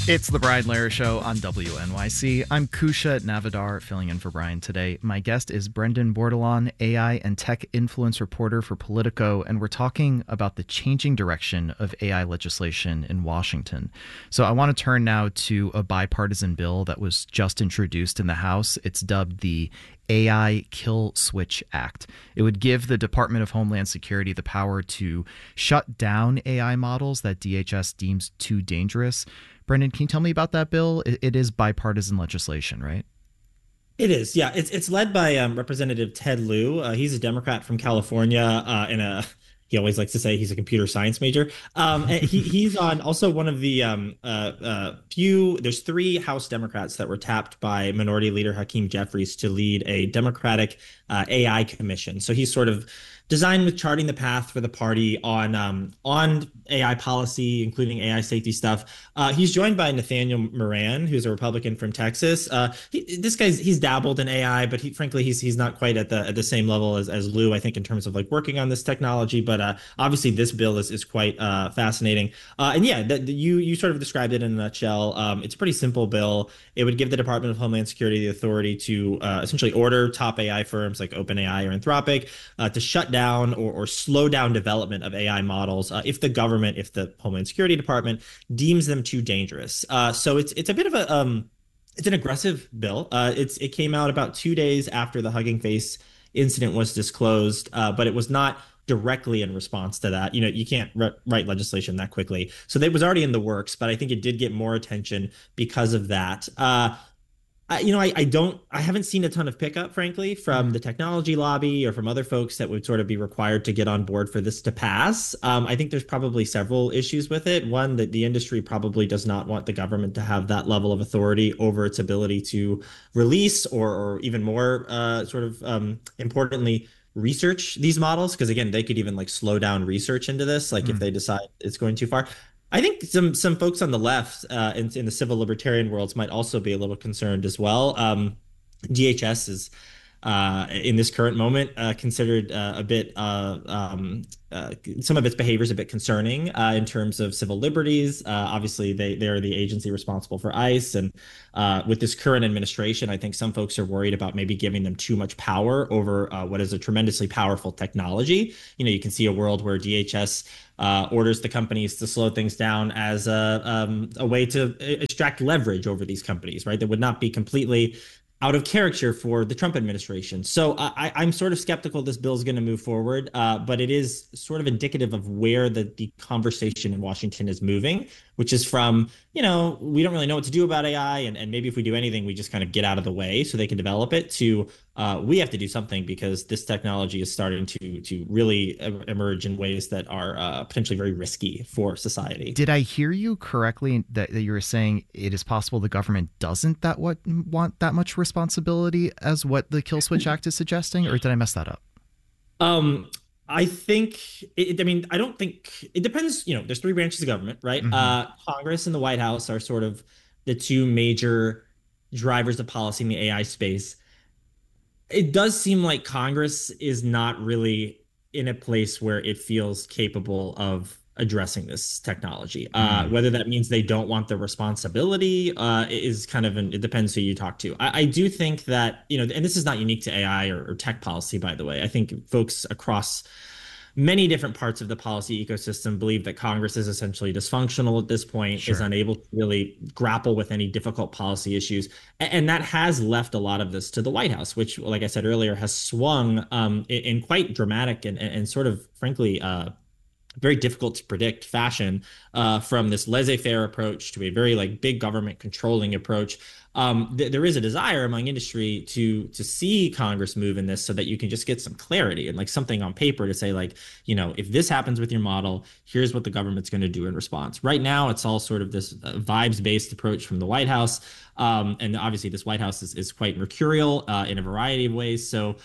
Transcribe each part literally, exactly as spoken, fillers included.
It's the Brian Lehrer Show on W N Y C. I'm Kusha Navidar, filling in for Brian today. My guest is Brendan Bordelon, A I and tech influence reporter for Politico, and we're talking about the changing direction of A I legislation in Washington. So I want to turn now to a bipartisan bill that was just introduced in the House. It's dubbed the A I Kill Switch Act. It would give the Department of Homeland Security the power to shut down A I models that D H S deems too dangerous. Brendan, can you tell me about that bill? It, it is bipartisan legislation, right? It is, yeah. It's it's led by um, Representative Ted Lieu. Uh, he's a Democrat from California, uh, and a he always likes to say he's a computer science major. Um, and he he's on also one of the um, uh, uh, few. There's three House Democrats that were tapped by Minority Leader Hakeem Jeffries to lead a Democratic uh, A I commission. So he's sort of designed with charting the path for the party on um, on A I policy, including A I safety stuff. Uh, he's joined by Nathaniel Moran, who's a Republican from Texas. Uh, he, this guy's he's dabbled in A I, but he, frankly, he's he's not quite at the at the same level as as Lieu, I think, in terms of like working on this technology. But uh, obviously, this bill is is quite uh, fascinating. Uh, and yeah, the, the, you you sort of described it in a nutshell. Um, it's a pretty simple bill. It would give the Department of Homeland Security the authority to uh, essentially order top A I firms like OpenAI or Anthropic uh, to shut down or, or slow down development of A I models uh, if the government, if the Homeland Security Department deems them too dangerous. Uh, so it's it's a bit of a um, it's an aggressive bill. Uh, it's it came out about two days after the Hugging Face incident was disclosed, uh, but it was not directly in response to that. You know, you can't re- write legislation that quickly, so it was already in the works. But I think it did get more attention because of that. Uh, I, you know, I, I don't, I haven't seen a ton of pickup, frankly, from the technology lobby or from other folks that would sort of be required to get on board for this to pass. Um, I think there's probably several issues with it. One, that the industry probably does not want the government to have that level of authority over its ability to release or, or even more, uh, sort of um, importantly, research these models. Because again, they could even like slow down research into this, like if Mm. they decide it's going too far. I think some some folks on the left uh, in, in the civil libertarian worlds might also be a little concerned as well. Um, D H S is uh, in this current moment uh, considered uh, a bit uh, um, uh, some of its behavior is a bit concerning uh, in terms of civil liberties. Uh, obviously, they they are the agency responsible for ICE, and uh, with this current administration, I think some folks are worried about maybe giving them too much power over uh, what is a tremendously powerful technology. You know, you can see a world where D H S uh, orders the companies to slow things down as a um, a way to extract leverage over these companies, right? That would not be completely out of character for the Trump administration. So I, I'm sort of skeptical this bill is going to move forward, uh, but it is sort of indicative of where the, the conversation in Washington is moving, which is from, you know, we don't really know what to do about A I, and, and maybe if we do anything, we just kind of get out of the way so they can develop it, to uh, we have to do something because this technology is starting to to really emerge in ways that are uh, potentially very risky for society. Did I hear you correctly that, that you were saying it is possible the government doesn't that what want that much responsibility as what the Kill Switch Act is suggesting, or did I mess that up? Um, I think it, I mean, I don't think it depends. You know, there's three branches of government, right? Mm-hmm. Uh, Congress and the White House are sort of the two major drivers of policy in the A I space. It does seem like Congress is not really in a place where it feels capable of addressing this technology. Uh, Mm. whether that means they don't want the responsibility uh, is kind of an, it depends who you talk to. I, I do think that, you know, and this is not unique to A I or, or tech policy, by the way. I think folks across many different parts of the policy ecosystem believe that Congress is essentially dysfunctional at this point, is Sure. unable to really grapple with any difficult policy issues. And that has left a lot of this to the White House, which, like I said earlier, has swung um, in, in quite dramatic and, and sort of, frankly, uh, very difficult to predict fashion uh, from this laissez-faire approach to a very like big government controlling approach. Um, th- there is a desire among industry to to see Congress move in this so that you can just get some clarity and like something on paper to say like, you know, if this happens with your model, here's what the government's going to do in response. Right now, it's all sort of this uh, vibes-based approach from the White House. Um, and obviously, this White House is, is quite mercurial uh, in a variety of ways. So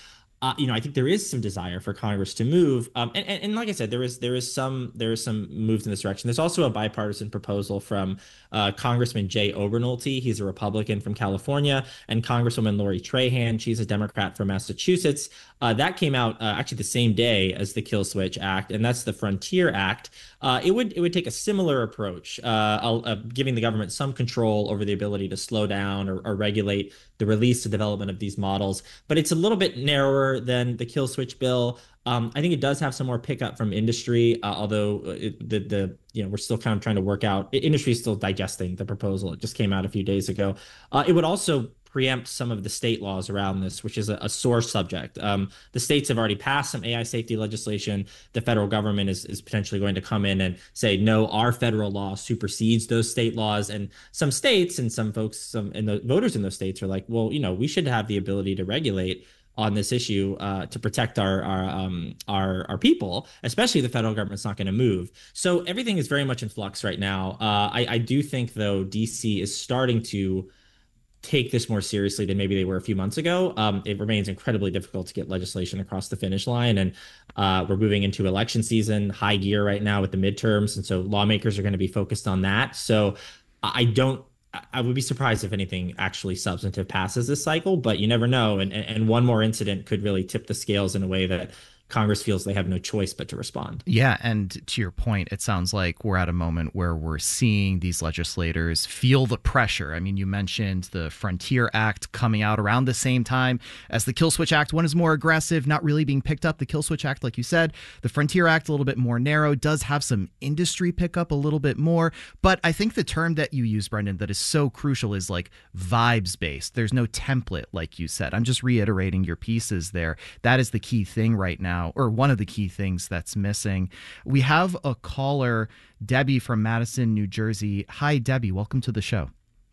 uh, you know, I think there is some desire for Congress to move. Um, and, and, and like I said, there is there is some there is some moves in this direction. There's also a bipartisan proposal from uh, Congressman Jay Obernolte. He's a Republican from California, and Congresswoman Lori Trahan. She's a Democrat from Massachusetts. Uh, that came out uh, actually the same day as the Kill Switch Act, and that's the Frontier Act. Uh, it would it would take a similar approach, uh, uh, giving the government some control over the ability to slow down or, or regulate the release and development of these models. But it's a little bit narrower than the Kill Switch bill. Um, I think it does have some more pickup from industry, uh, although it, the the you know we're still kind of trying to work out. Industry is still digesting the proposal. It just came out a few days ago. Uh, it would also preempt some of the state laws around this, which is a, a sore subject. Um, the states have already passed some A I safety legislation. The federal government is, is potentially going to come in and say, no, our federal law supersedes those state laws. And some states and some folks, some and the voters in those states are like, well, you know, we should have the ability to regulate on this issue uh, to protect our our, um, our our people, especially the federal government's not going to move. So everything is very much in flux right now. Uh, I, I do think, though, D C is starting to take this more seriously than maybe they were a few months ago. Um, it remains incredibly difficult to get legislation across the finish line. And uh, we're moving into election season, high gear right now with the midterms. And so lawmakers are going to be focused on that. So I don't, I would be surprised if anything actually substantive passes this cycle, but you never know. And, and one more incident could really tip the scales in a way that Congress feels they have no choice but to respond. Yeah. And to your point, it sounds like we're at a moment where we're seeing these legislators feel the pressure. I mean, you mentioned the Frontier Act coming out around the same time as the Kill Switch Act. One is more aggressive, not really being picked up. The Kill Switch Act, like you said, the Frontier Act, a little bit more narrow, does have some industry pickup a little bit more. But I think the term that you use, Brendan, that is so crucial is like vibes based. There's no template, like you said. I'm just reiterating your pieces there. That is the key thing right now, or one of the key things that's missing. We have a caller, Debbie from Madison, New Jersey. Hi, Debbie. Welcome to the show.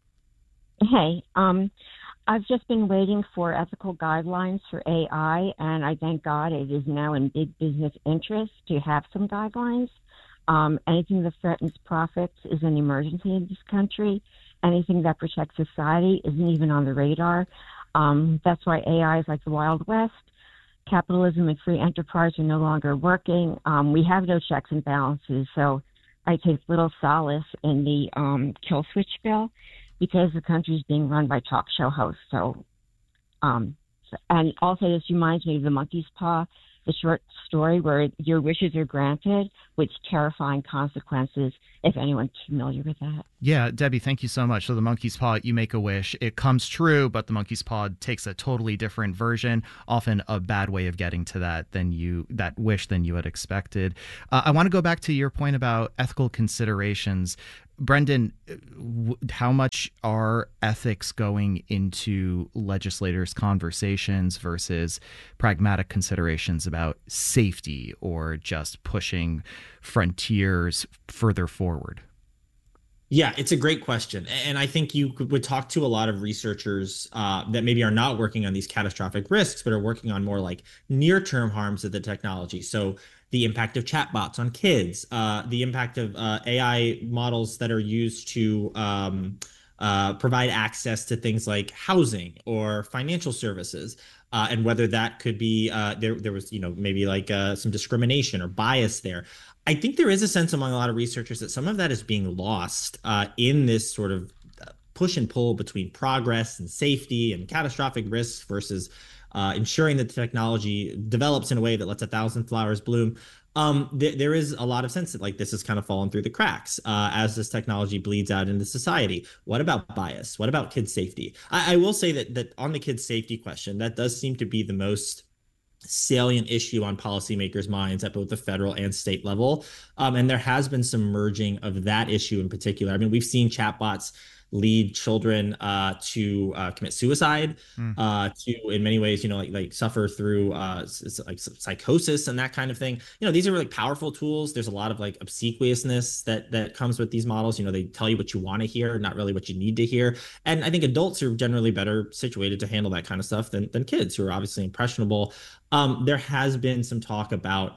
Hey, um, I've just been waiting for ethical guidelines for A I, and I thank God it is now in big business interest to have some guidelines. Um, anything that threatens profits is an emergency in this country. Anything that protects society isn't even on the radar. Um, that's why A I is like the Wild West. Capitalism and free enterprise are no longer working. Um, we have no checks and balances, so I take little solace in the um, kill switch bill because the country is being run by talk show hosts. So, um, and also this reminds me of the monkey's paw, the short story where your wishes are granted, with terrifying consequences, if anyone's familiar with that. Yeah, Debbie, thank you so much. So the monkey's paw, you make a wish, it comes true, but the monkey's paw takes a totally different version, often a bad way of getting to that than you that wish than you had expected. Uh, I want to go back to your point about ethical considerations. Brendan, w- how much are ethics going into legislators' conversations versus pragmatic considerations about safety or just pushing frontiers further forward? Yeah, it's a great question. And I think you could, would talk to a lot of researchers uh, that maybe are not working on these catastrophic risks, but are working on more like near-term harms of the technology. So the impact of chatbots on kids, uh, the impact of uh, A I models that are used to um, uh, provide access to things like housing or financial services. Uh, and whether that could be uh, there, there was, you know, maybe like uh, some discrimination or bias there. I think there is a sense among a lot of researchers that some of that is being lost uh, in this sort of push and pull between progress and safety and catastrophic risks versus uh, ensuring that the technology develops in a way that lets a thousand flowers bloom. Um, th- there is a lot of sense that like this has kind of fallen through the cracks uh, as this technology bleeds out into society. What about bias? What about kids' safety? I, I will say that that on the kids' safety question, that does seem to be the most salient issue on policymakers' minds at both the federal and state level. Um, and there has been some merging of that issue in particular. I mean, we've seen chatbots lead children uh, to uh, commit suicide, mm. uh, to in many ways, you know, like like suffer through uh, like psychosis and that kind of thing. You know, these are really powerful tools. There's a lot of like obsequiousness that that comes with these models. You know, they tell you what you want to hear, not really what you need to hear. And I think adults are generally better situated to handle that kind of stuff than than kids who are obviously impressionable. Um, there has been some talk about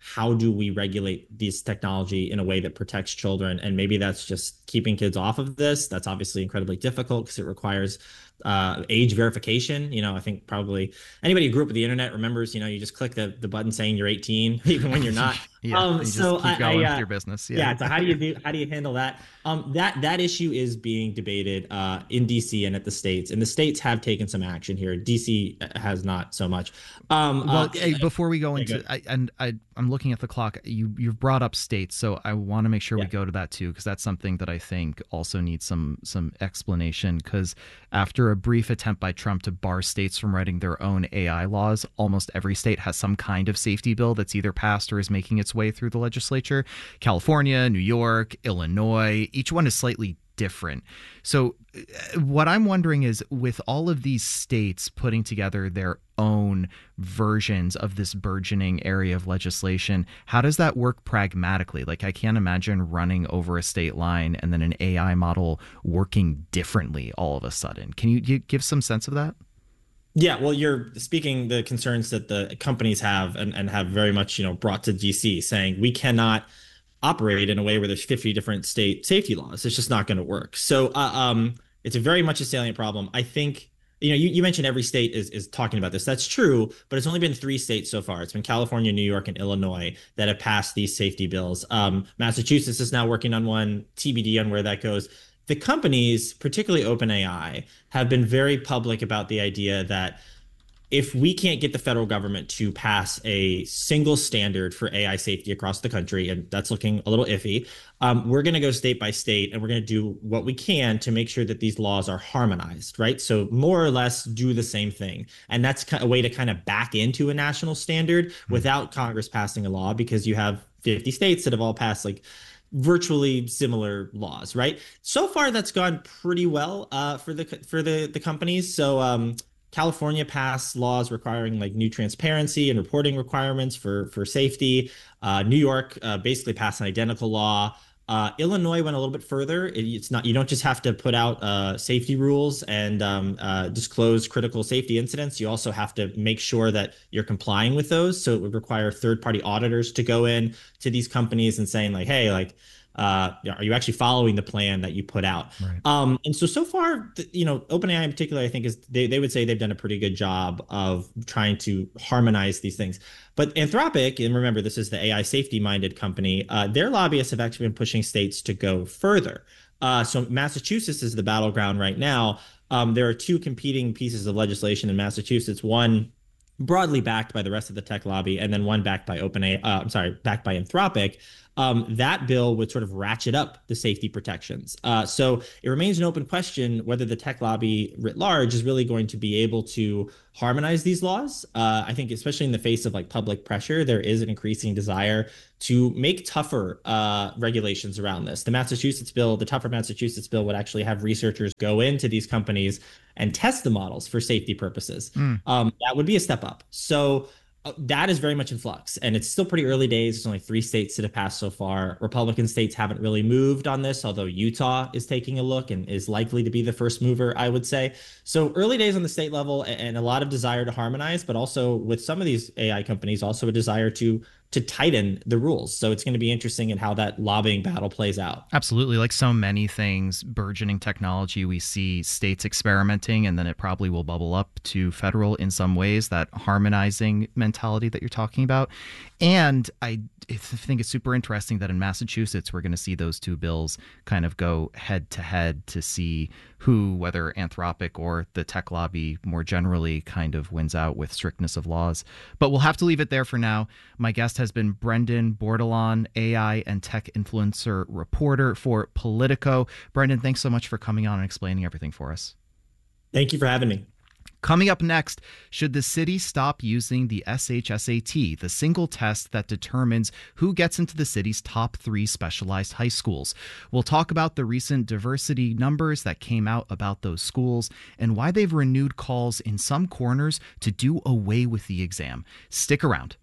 how do we regulate this technology in a way that protects children? And maybe that's just keeping kids off of this. That's obviously incredibly difficult because it requires uh, age verification. You know, I think probably anybody who grew up with the internet remembers, you know, you just click the, the button saying you're eighteen, even when you're not. yeah, um, you just so keep I, going I, uh, with your business. Yeah. yeah. So how do you do, how do you handle that? Um, that that issue is being debated uh, in D C and at the states, and the states have taken some action here. D C has not so much. Um, well, uh, hey, before we go yeah, into, I, and I, I'm looking at the clock. You you've brought up states, so I want to make sure yeah. we go to that too, because that's something that I think also needs some some explanation. Because after a brief attempt by Trump to bar states from writing their own A I laws, almost every state has some kind of safety bill that's either passed or is making its way through the legislature. California, New York, Illinois, each one is slightly different. So what I'm wondering is, with all of these states putting together their own versions of this burgeoning area of legislation, how does that work pragmatically? Like, I can't imagine running over a state line and then an A I model working differently all of a sudden. Can you give some sense of that? Yeah, well, you're speaking the concerns that the companies have and, and have very much, you know, brought to D C, saying we cannot operate in a way where there's fifty different state safety laws. It's just not going to work. So uh, um, it's a very much a salient problem. I think, you know, you, you mentioned every state is, is talking about this. That's true, but it's only been three states so far. It's been California, New York, and Illinois that have passed these safety bills. Um, Massachusetts is now working on one, T B D on where that goes. The companies, particularly OpenAI, have been very public about the idea that if we can't get the federal government to pass a single standard for A I safety across the country, and that's looking a little iffy, um, we're going to go state by state, and we're going to do what we can to make sure that these laws are harmonized, right? So more or less do the same thing. And that's a way to kind of back into a national standard mm-hmm. without Congress passing a law, because you have fifty states that have all passed like virtually similar laws, right? So far, that's gone pretty well uh, for the for the the companies. So um, California passed laws requiring like new transparency and reporting requirements for for safety. Uh, New York uh, basically passed an identical law. Uh, Illinois went a little bit further. It, it's not, you don't just have to put out uh, safety rules and um, uh, disclose critical safety incidents. You also have to make sure that you're complying with those. So it would require third-party auditors to go in to these companies and saying like, hey, like, uh, are you actually following the plan that you put out? Right. Um, and so, so far, you know, OpenAI in particular, I think is they, they would say they've done a pretty good job of trying to harmonize these things. But Anthropic, and remember, this is the A I safety-minded company, uh, their lobbyists have actually been pushing states to go further. Uh, so Massachusetts is the battleground right now. Um, there are two competing pieces of legislation in Massachusetts. One broadly backed by the rest of the tech lobby, and then one backed by OpenAI. Uh, I'm sorry, backed by Anthropic. Um, that bill would sort of ratchet up the safety protections. Uh, so it remains an open question whether the tech lobby writ large is really going to be able to harmonize these laws. Uh, I think especially in the face of like public pressure, there is an increasing desire to make tougher uh, regulations around this. The Massachusetts bill, the tougher Massachusetts bill would actually have researchers go into these companies and test the models for safety purposes. Mm. Um, that would be a step up. So that is very much in flux, and it's still pretty early days. There's only three states that have passed so far. Republican states haven't really moved on this, although Utah is taking a look and is likely to be the first mover, I would say. So early days on the state level, and a lot of desire to harmonize, but also with some of these A I companies, also a desire to to tighten the rules. So it's going to be interesting in how that lobbying battle plays out. Absolutely. Like so many things, burgeoning technology, we see states experimenting, and then it probably will bubble up to federal in some ways, that harmonizing mentality that you're talking about. And I think it's super interesting that in Massachusetts, we're going to see those two bills kind of go head to head to see who, whether Anthropic or the tech lobby more generally, kind of wins out with strictness of laws. But we'll have to leave it there for now. My guest has been Brendan Bordelon, A I and tech influencer reporter for Politico. Brendan, thanks so much for coming on and explaining everything for us. Thank you for having me. Coming up next, should the city stop using the S H S A T, the single test that determines who gets into the city's top three specialized high schools? We'll talk about the recent diversity numbers that came out about those schools and why they've renewed calls in some corners to do away with the exam. Stick around.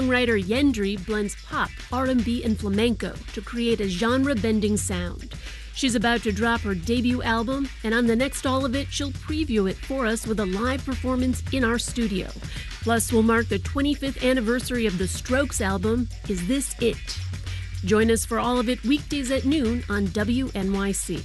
Singer-songwriter Yendri blends pop, R and B, and flamenco to create a genre-bending sound. She's about to drop her debut album, and on the next All of It, she'll preview it for us with a live performance in our studio. Plus, we'll mark the twenty-fifth anniversary of the Strokes album, Is This It? Join us for All of It weekdays at noon on W N Y C.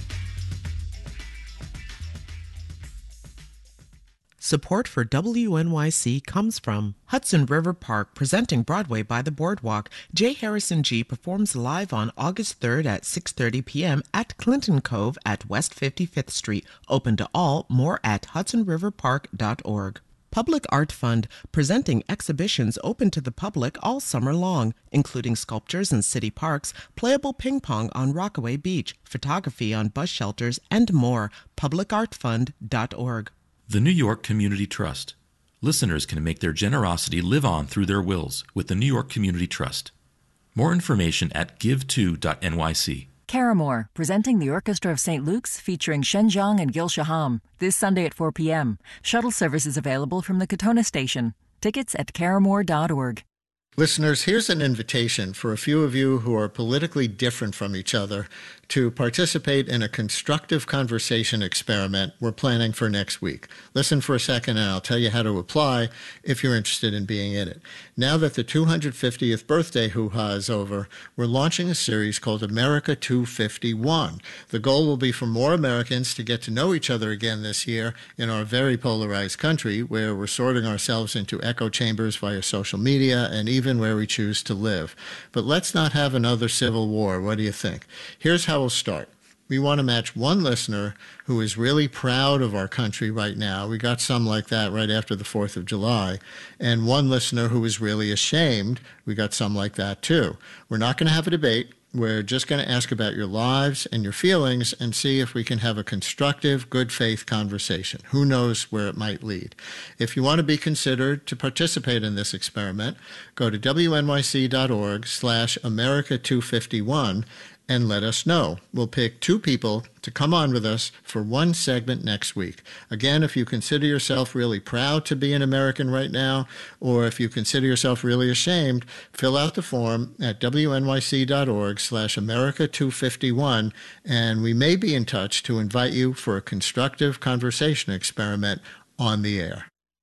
Support for W N Y C comes from Hudson River Park, presenting Broadway by the Boardwalk. Jay Harrison G performs live on August third at six thirty p.m. at Clinton Cove at West fifty-fifth Street. Open to all. More at hudson river park dot org. Public Art Fund, presenting exhibitions open to the public all summer long, including sculptures in city parks, playable ping pong on Rockaway Beach, photography on bus shelters, and more. public art fund dot org. The New York Community Trust. Listeners can make their generosity live on through their wills with the New York Community Trust. More information at give to dot N Y C. Caramore, presenting the Orchestra of Saint Luke's featuring Shen Zhang and Gil Shaham, this Sunday at four p.m. Shuttle service is available from the Katona Station. Tickets at caramore dot org. Listeners, here's an invitation for a few of you who are politically different from each other to participate in a constructive conversation experiment we're planning for next week. Listen for a second and I'll tell you how to apply if you're interested in being in it. Now that the two hundred fiftieth birthday hoo-ha is over, we're launching a series called America two fifty-one. The goal will be for more Americans to get to know each other again this year in our very polarized country, where we're sorting ourselves into echo chambers via social media and even where we choose to live. But let's not have another civil war. What do you think? Here's how we'll start. We want to match one listener who is really proud of our country right now. We got some like that right after the fourth of July. And one listener who is really ashamed. We got some like that too. We're not going to have a debate. We're just going to ask about your lives and your feelings and see if we can have a constructive, good faith conversation. Who knows where it might lead? If you want to be considered to participate in this experiment, go to W N Y C dot org slash America two fifty-one and let us know. We'll pick two people to come on with us for one segment next week. Again, if you consider yourself really proud to be an American right now, or if you consider yourself really ashamed, fill out the form at W N Y C dot org slash America two fifty-one, and we may be in touch to invite you for a constructive conversation experiment on the air.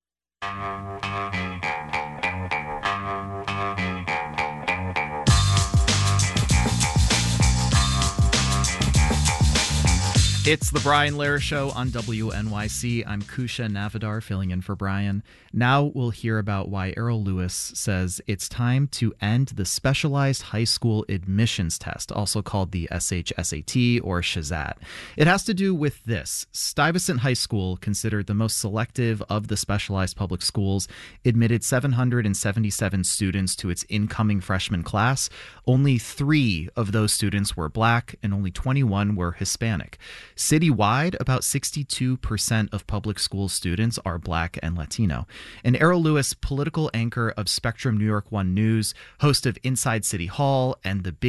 It's the Brian Lehrer Show on W N Y C. I'm Kusha Navidar, filling in for Brian. Now we'll hear about why Errol Louis says it's time to end the Specialized High School Admissions Test, also called the S H S A T or Shazat. It has to do with this. Stuyvesant High School, considered the most selective of the specialized public schools, admitted seven hundred seventy-seven students to its incoming freshman class. Only three of those students were black and only twenty-one were Hispanic. Citywide, about sixty-two percent of public school students are black and Latino. And Errol Louis, political anchor of Spectrum New York One News, host of Inside City Hall and the Big